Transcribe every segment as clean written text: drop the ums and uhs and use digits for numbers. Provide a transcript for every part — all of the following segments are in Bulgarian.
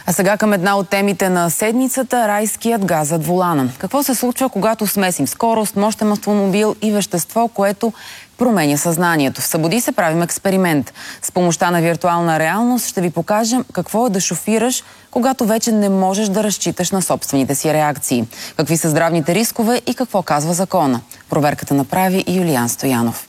А сега към една от темите на седмицата – райският газ зад волана. Какво се случва, когато смесим скорост, мощен автомобил и вещество, което променя съзнанието? В Събуди се правим експеримент. С помощта на виртуална реалност ще ви покажем какво е да шофираш, когато вече не можеш да разчиташ на собствените си реакции. Какви са здравните рискове и какво казва закона? Проверката направи и Юлиан Стоянов.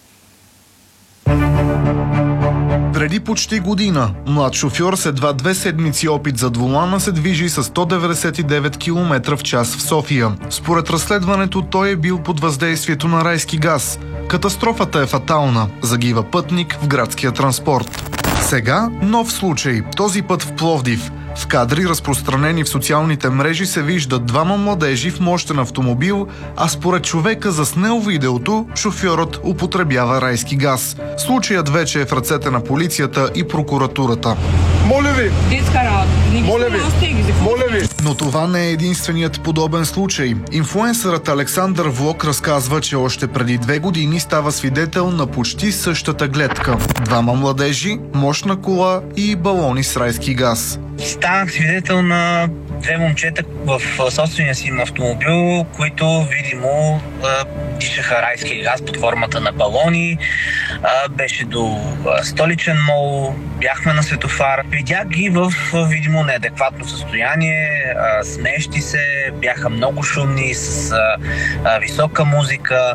Преди почти година млад шофьор с едва 2 седмици опит зад волана се движи с 199 км в час в София. Според разследването той е бил под въздействието на райски газ. Катастрофата е фатална. Загива пътник в градския транспорт. Сега нов случай, този път в Пловдив. В кадри, разпространени в социалните мрежи, се виждат двама младежи в мощен автомобил, а според човека заснел видеото, шофьорът употребява райски газ. Случаят вече е в ръцете на полицията и прокуратурата. Моля ви! Моля ви! Моля ви! Но това не е единственият подобен случай. Инфлуенсърът Александър Влог разказва, че още преди 2 години става свидетел на почти същата гледка. Двама младежи, мощна кола и балони с райски газ. Станах свидетел на две момчета в собствения си автомобил, които видимо дишаха райски газ под формата на балони. Беше до Столичен мол, бяхме на светофар. Видях ги в видимо неадекватно състояние, смеещи се, бяха много шумни, с висока музика.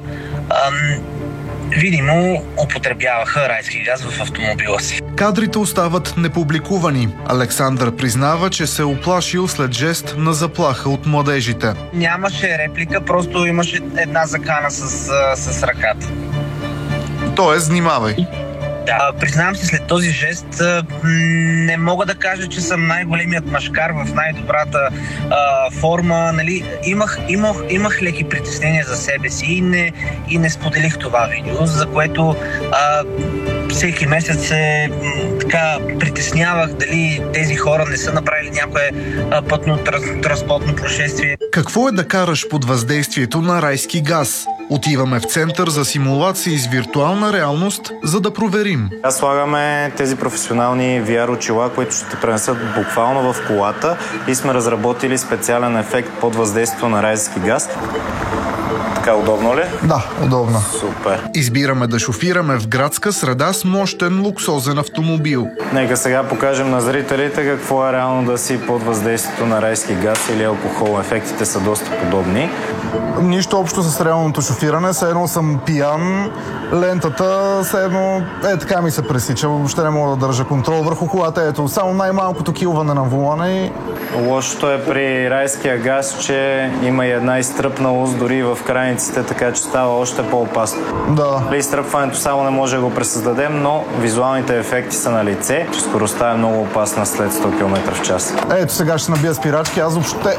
Видимо, употребяваха райски газ в автомобила си. Кадрите остават непубликувани. Александър признава, че се е уплашил след жест на заплаха от младежите. Нямаше реплика, просто имаше една закана с ръката. Тоест, внимавай. Да, признавам се, след този жест не мога да кажа, че съм най-големият мъжкар в най-добрата форма. Нали? Имах леки притеснения за себе си и не споделих това видео, за което всеки месец се притеснявах дали тези хора не са направили някое пътно-транспортно происшествие. Какво е да караш под въздействието на райски газ? Отиваме в център за симулации с виртуална реалност, за да проверим. Слагаме тези професионални VR очила, които ще те пренесат буквално в колата и сме разработили специален ефект под въздействието на райски газ. Така удобно ли? Да, удобно. Супер. Избираме да шофираме в градска среда с мощен луксозен автомобил. Нека сега покажем на зрителите какво е реално да си под въздействието на райски газ или алкохол. Ефектите са доста подобни. Нищо общо с реалното шофиране. Все едно съм пиян. Лентата все едно така ми се пресича. Въобще не мога да държа контрол върху колата. Ето, само най-малкото килване на волана и... Лошото е при райския газ, че има и една изтръпналост дори в крайниците, така че става още по-опасно. Да. Изтръпването само не може да го пресъздадем, но визуалните ефекти са на лице, че скоростта е много опасна след 100 км в час. Ето сега ще набия спирачки. Аз въобще...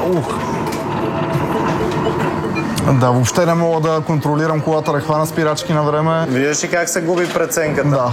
Да, въобще не мога да контролирам колата, да хвана спирачки на време. Виждаш ли как се губи преценката? Да.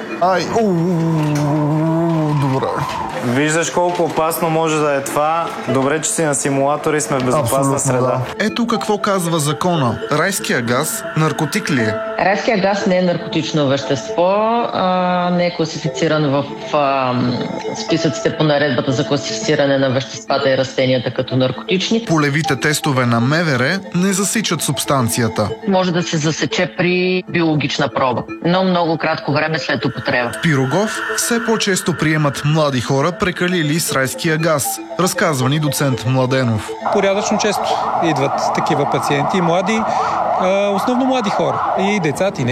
Добре. Виждаш колко опасно може да е това. Добре, че си на симулатор и сме в безопасна среда. Да. Ето какво казва закона. Райския газ наркотик ли е? Райския газ не е наркотично вещество, не е класифициран в списъците по наредбата за класифициране на веществата и растенията като наркотични. Полевите тестове на МВР не засичат субстанцията. Може да се засече при биологична проба, но много кратко време след употреба. В Пирогов все по-често приемат млади хора, прекалили с райския газ. Разказва ни доцент Младенов. Порядъчно често идват такива пациенти, млади, основно млади хора и деца,